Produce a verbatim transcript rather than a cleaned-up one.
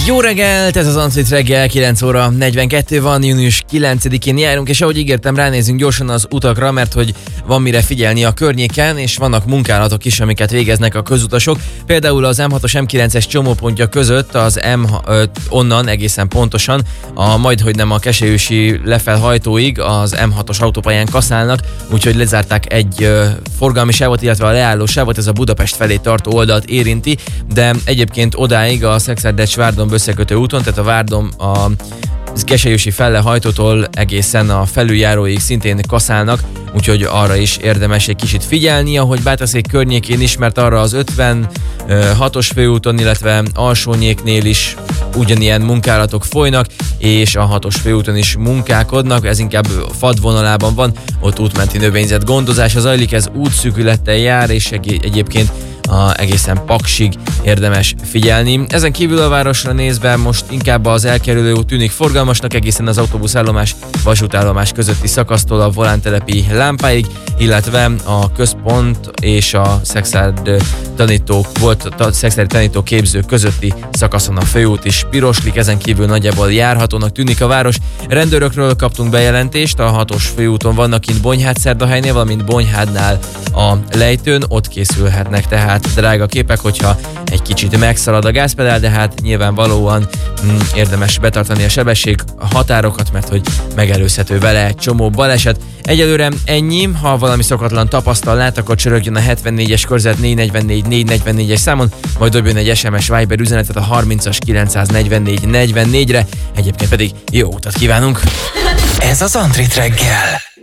Jó reggelt, ez az Antrit reggel, kilenc óra negyvenkettő van, június kilencedikén járunk, és ahogy ígértem, ránézünk gyorsan az utakra, mert hogy van mire figyelni a környéken, és vannak munkálatok is, amiket végeznek a közutasok. Például az em hatos em kilences csomópontja között az M onnan egészen pontosan, a majdhogy nem a Keselyősi lefelhajtóig az em hatos autópályán kaszálnak, úgyhogy lezárták egy ö, forgalmi sávot, illetve a leálló sávot, ez a Budapest felé tartó oldalt érinti, de egyébként odáig a Szekszárd-Decs-Várdon összekötő úton, tehát a Várdon a Keselyősi fellehajtótól egészen a felüljáróig szintén kaszálnak, úgyhogy arra is érdemes egy kicsit figyelni, ahogy Bátaszék környékén is, mert arra az ötvenhatos főúton, illetve Alsónyéknél is ugyanilyen munkálatok folynak, és a hatos főúton is munkálkodnak, ez inkább vadvonalában van, ott útmenti növényzet gondozása zajlik, ez útszűkülettel jár, és egy- egyébként a egészen Paksig érdemes figyelni. Ezen kívül a városra nézve most inkább az elkerülő út tűnik forgalmasnak, egészen az autóbuszállomás, vasútállomás közötti szakasztól a Volántelepi lámpáig, illetve a központ és a Szekszárd tanítók volt, a Szekszárdi tanító képző közötti szakaszon a főút is piroslik, ezen kívül nagyjából járhatónak tűnik a város. Rendőrökről kaptunk bejelentést, a hatos főúton vannak kint Bonyhád-Szerdahelynél, valamint Bonyhádnál a lejtőn, ott készülhetnek tehát drága képek, hogyha egy kicsit megszalad a gázpedál, de hát nyilvánvalóan mm, érdemes betartani a sebesség határokat, mert hogy megelőzhető vele egy csomó baleset. Egyelőre ennyi, ha valami szokatlan tapasztal lát, akkor csörögjön a hetvennégyes körzet négy negyvennégy négy negyvennégyes számon, majd dobjon egy es em es Viber üzenetet a harmincas kilencszáznegyvennégy negyvennégyre, egyébként pedig jó utat kívánunk! Ez az Antrit reggel.